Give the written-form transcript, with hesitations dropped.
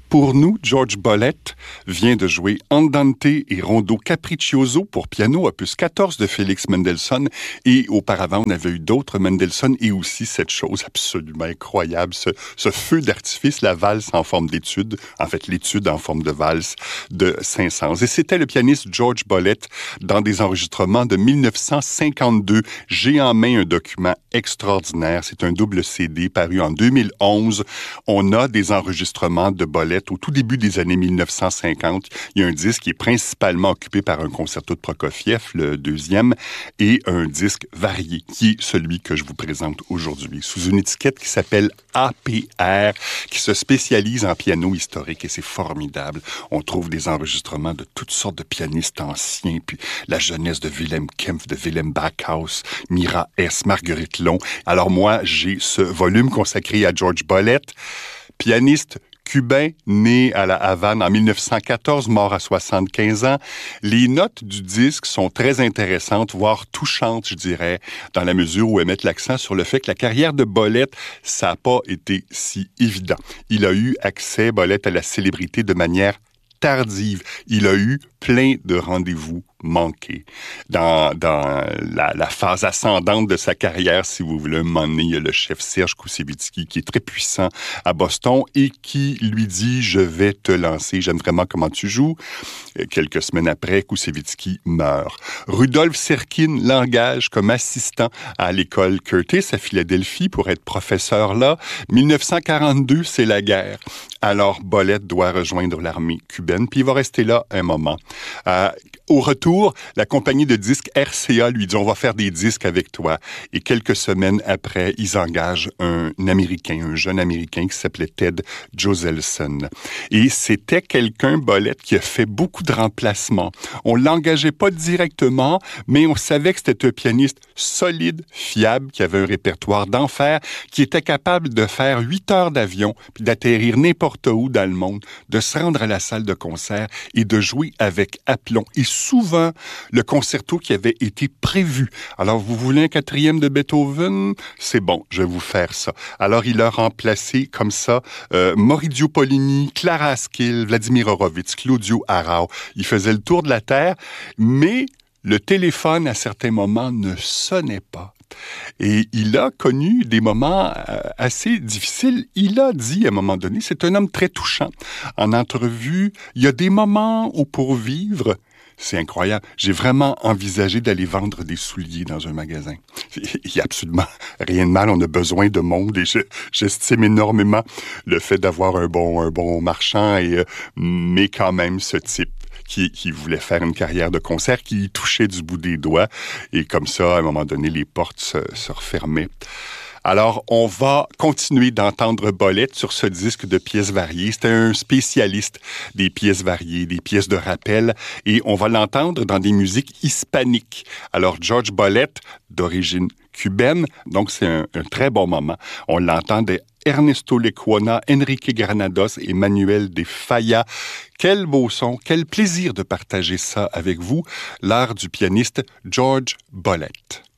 Pour nous, George Bolett vient de jouer Andante et Rondo Capriccioso pour piano, opus 14 de Félix Mendelssohn. Et auparavant, on avait eu d'autres Mendelssohn et aussi cette chose absolument incroyable, ce feu d'artifice, la valse en forme d'étude, en fait l'étude en forme de valse de Saint-Saëns. Et c'était le pianiste George Bolett dans des enregistrements de 1952. J'ai en main un document extraordinaire. C'est un double CD paru en 2011. On a des enregistrements de Bolett au tout début des années 1950. Il y a un disque qui est principalement occupé par un concerto de Prokofiev, le deuxième, et un disque varié, qui est celui que je vous présente aujourd'hui, sous une étiquette qui s'appelle APR, qui se spécialise en piano historique, et c'est formidable. On trouve des enregistrements de toutes sortes de pianistes anciens, puis la jeunesse de Wilhelm Kempff, de Wilhelm Backhaus, Mira Hess, Marguerite Long. Alors moi, j'ai ce volume consacré à George Bolett, pianiste cubain, né à la Havane en 1914, mort à 75 ans. Les notes du disque sont très intéressantes, voire touchantes, je dirais, dans la mesure où elles mettent l'accent sur le fait que la carrière de Bolett, ça n'a pas été si évident. Il a eu accès, Bolett, à la célébrité de manière tardive. Il a eu plein de rendez-vous manqués. Dans la phase ascendante de sa carrière, si vous voulez, un moment donné, il y a le chef Serge Koussevitzky qui est très puissant à Boston et qui lui dit « Je vais te lancer, j'aime vraiment comment tu joues ». Quelques semaines après, Koussevitzky meurt. Rudolf Serkin l'engage comme assistant à l'école Curtis à Philadelphie pour être professeur là. 1942, c'est la guerre. Alors, Bolett doit rejoindre l'armée cubaine, puis il va rester là un moment. Au retour, la compagnie de disques RCA lui dit « On va faire des disques avec toi ». Et quelques semaines après, ils engagent un jeune Américain qui s'appelait Ted Joselson. Et c'était quelqu'un, Bolett, qui a fait beaucoup de remplacements. On l'engageait pas directement, mais on savait que c'était un pianiste solide, fiable, qui avait un répertoire d'enfer, qui était capable de faire 8 heures d'avion, puis d'atterrir n'importe où dans le monde, de se rendre à la salle de concert et de jouer avec aplomb. Et souvent, le concerto qui avait été prévu. Alors, vous voulez un 4e de Beethoven? C'est bon, je vais vous faire ça. Alors, il a remplacé comme ça Maurizio Pollini, Clara Askill, Vladimir Horowitz, Claudio Arrau. Il faisait le tour de la Terre, mais le téléphone, à certains moments, ne sonnait pas. Et il a connu des moments assez difficiles. Il a dit à un moment donné, c'est un homme très touchant. En entrevue, il y a des moments où pour vivre, c'est incroyable. J'ai vraiment envisagé d'aller vendre des souliers dans un magasin. Il n'y a absolument rien de mal. On a besoin de monde et j'estime énormément le fait d'avoir un bon marchand, mais quand même ce type qui voulait faire une carrière de concert, qui touchait du bout des doigts. Et comme ça, à un moment donné, les portes se refermaient. Alors, on va continuer d'entendre Bolett sur ce disque de pièces variées. C'était un spécialiste des pièces variées, des pièces de rappel, et on va l'entendre dans des musiques hispaniques. Alors, George Bolett, d'origine cubaine, donc c'est un très bon moment. On l'entend des Ernesto Lecuona, Enrique Granados et Manuel de Falla. Quel beau son, quel plaisir de partager ça avec vous, l'art du pianiste George Bolett.